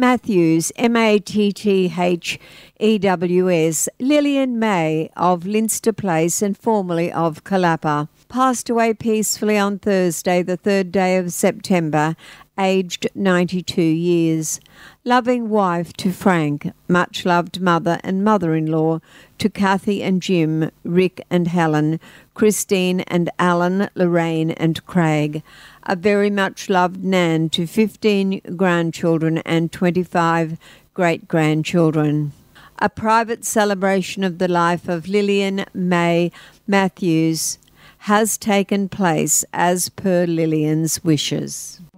Matthews, Matthews, Lillian May of Linster Place and formerly of Callapa, passed away peacefully on Thursday, the 3rd day of September, aged 92 years. Loving wife to Frank, much-loved mother and mother-in-law to Kathy and Jim, Rick and Helen, Christine and Alan, Lorraine and Craig. A very much-loved Nan to 15 grandchildren and 25 great-grandchildren. A private celebration of the life of Lillian May Matthews has taken place as per Lillian's wishes.